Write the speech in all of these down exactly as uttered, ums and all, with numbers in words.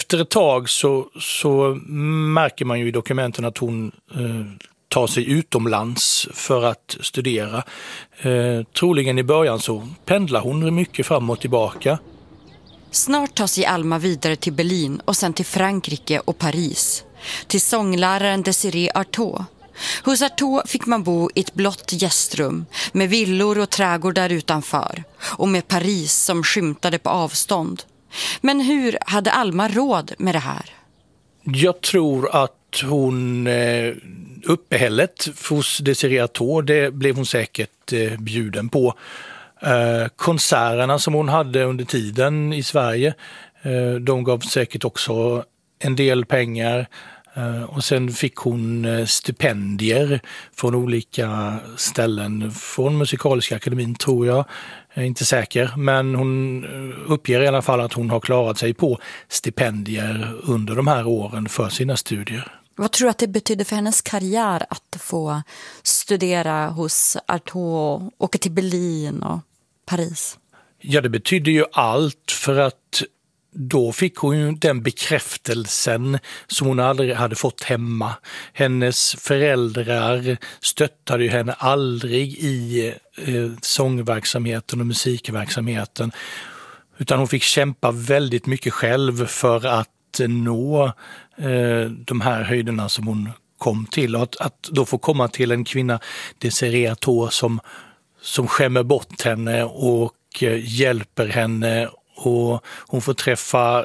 efter ett tag så, så märker man ju i dokumenten att hon eh, tar sig utomlands för att studera. Eh, troligen i början så pendlar hon mycket fram och tillbaka. Snart tar sig Alma vidare till Berlin och sen till Frankrike och Paris. Till sångläraren Desirée Artaud. Hos Artaud fick man bo i ett blått gästrum med villor och trädgårdar utanför och med Paris som skymtade på avstånd. Men hur hade Alma råd med det här? Jag tror att hon eh, uppehället hos Desirée Artaud, det blev hon säkert eh, bjuden på. Eh, konserterna som hon hade under tiden i Sverige, eh, de gav säkert också en del pengar. Uh, och sen fick hon uh, stipendier från olika ställen, från Musikaliska akademin tror jag, jag är inte säker, men hon uppger i alla fall att hon har klarat sig på stipendier under de här åren för sina studier. Vad tror du att det betyder för hennes karriär att få studera hos Artaud, åka till Berlin och Paris? Ja, det betyder ju allt, för att då fick hon ju den bekräftelsen som hon aldrig hade fått hemma. Hennes föräldrar stöttade ju henne aldrig i eh, sångverksamheten och musikverksamheten, utan hon fick kämpa väldigt mycket själv för att nå eh, de här höjderna som hon kom till. Och att, att då få komma till en kvinna, Desirée Artaud, som, som skämmer bort henne och eh, hjälper henne. Och hon får träffa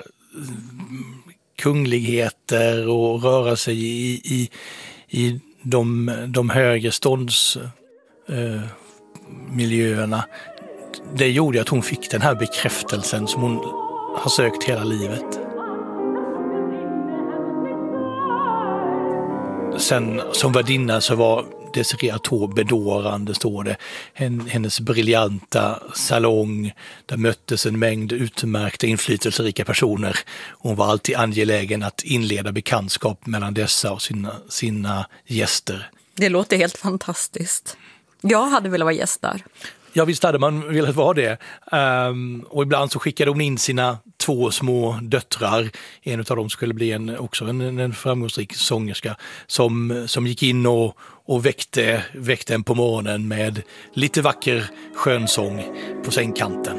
kungligheter och röra sig i, i, i de, de högre ståndsmiljöerna. Eh, det gjorde att hon fick den här bekräftelsen som hon har sökt hela livet. Sen som värdinna så var Desirée Artaud bedårande, står det. Hennes briljanta salong, där möttes en mängd utmärkta inflytelserika personer. Hon var alltid angelägen att inleda bekantskap mellan dessa och sina, sina gäster. Det låter helt fantastiskt. Jag hade velat vara gäst där. Ja, visst hade man velat vara det. Um, och ibland så skickade hon in sina två små döttrar. En av dem skulle bli en, också en, en framgångsrik sångerska som, som gick in och, och väckte, väckte en på morgonen med lite vacker skönsång på sängkanten.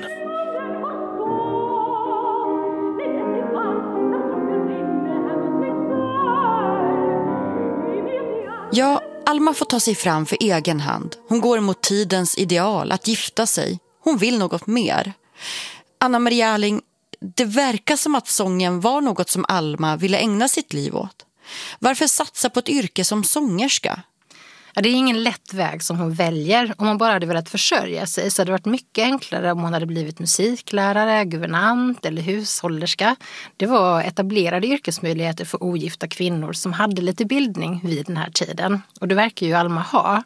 Ja, Alma får ta sig fram för egen hand. Hon går mot tidens ideal, att gifta sig. Hon vill något mer. Anna-Maria Alling, det verkar som att sången var något som Alma ville ägna sitt liv åt. Varför satsa på ett yrke som sångerska? Ja, det är ingen lätt väg som hon väljer. Om hon bara hade velat försörja sig så hade det varit mycket enklare om hon hade blivit musiklärare, guvernant eller hushållerska. Det var etablerade yrkesmöjligheter för ogifta kvinnor som hade lite bildning vid den här tiden. Och det verkar ju Alma ha.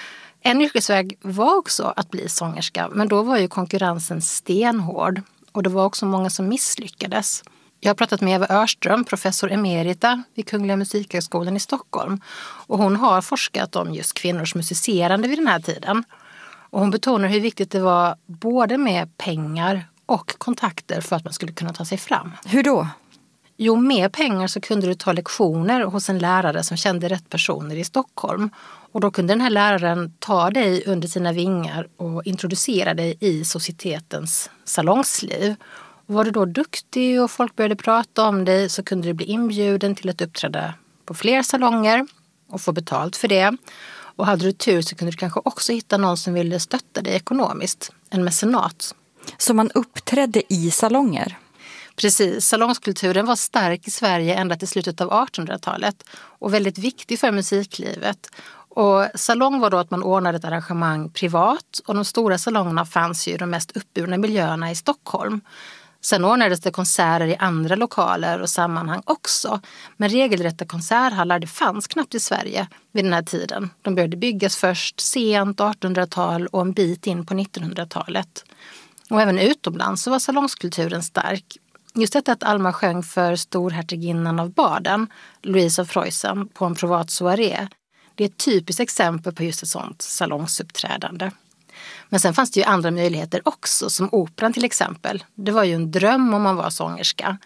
En yrkesväg var också att bli sångerska, men då var ju konkurrensen stenhård. Och det var också många som misslyckades. Jag har pratat med Eva Örström, professor emerita vid Kungliga Musikhögskolan i Stockholm. Och hon har forskat om just kvinnors musicerande vid den här tiden. Och hon betonar hur viktigt det var både med pengar och kontakter för att man skulle kunna ta sig fram. Hur då? Jo, med pengar så kunde du ta lektioner hos en lärare som kände rätt personer i Stockholm. Och då kunde den här läraren ta dig under sina vingar och introducera dig i societetens salongsliv. Och var du då duktig och folk började prata om dig så kunde du bli inbjuden till att uppträda på fler salonger och få betalt för det. Och hade du tur så kunde du kanske också hitta någon som ville stötta dig ekonomiskt, en mecenat. Så man uppträdde i salonger? Precis, salongskulturen var stark i Sverige ända till slutet av artonhundratalet och väldigt viktig för musiklivet. Och salong var då att man ordnade ett arrangemang privat och de stora salongerna fanns ju i de mest uppburna miljöerna i Stockholm. Sen ordnades det konserter i andra lokaler och sammanhang också. Men regelrätta konserthallar det fanns knappt i Sverige vid den här tiden. De började byggas först sent artonhundratal och en bit in på nittonhundratalet. Och även utomlands så var salongskulturen stark. Just detta att Alma sjöng för storhertiginnan av Baden, Louise av Preussen, på en privat soirée. Det är ett typiskt exempel på just ett sånt salongsuppträdande. Men sen fanns det ju andra möjligheter också, som operan till exempel. Det var ju en dröm om man var sångerska.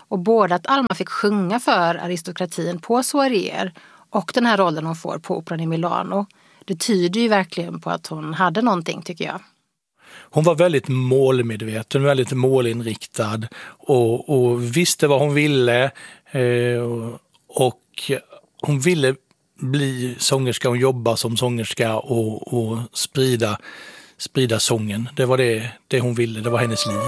Och både att Alma fick sjunga för aristokratin på soaréer och den här rollen hon får på Operan i Milano, det tyder ju verkligen på att hon hade någonting, tycker jag. Hon var väldigt målmedveten, väldigt målinriktad och, och visste vad hon ville eh, och hon ville bli sångerska och jobba som sångerska och, och sprida, sprida sången. Det var det, det hon ville, det var hennes liv.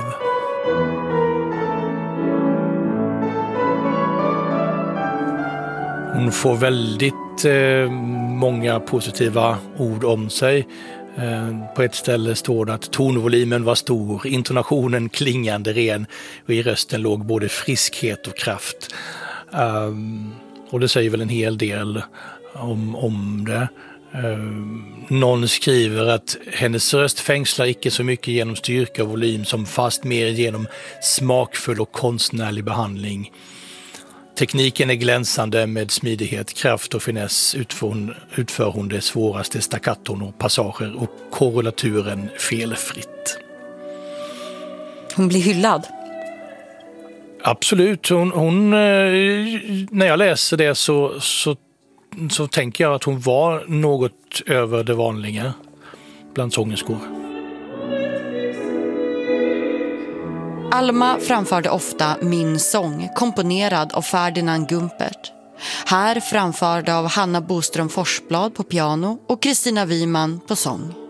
Hon får väldigt eh, många positiva ord om sig. Eh, på ett ställe står det att tonvolymen var stor, intonationen klingande ren och i rösten låg både friskhet och kraft. Eh, och det säger väl en hel del om, om det. Eh, någon skriver att hennes röst fängslar icke så mycket genom styrka och volym som fast mer genom smakfull och konstnärlig behandling. Tekniken är glänsande med smidighet, kraft och finess utför hon, utför hon det svåraste staccaton och passager och korrelaturen felfritt. Hon blir hyllad. Absolut. Hon, hon, när jag läser det så, så, så tänker jag att hon var något över det vanliga bland sångerskor. Alma framförde ofta Min sång, komponerad av Ferdinand Gumpert. Här framförde av Hanna Boström Forsblad på piano och Kristina Wiman på sång.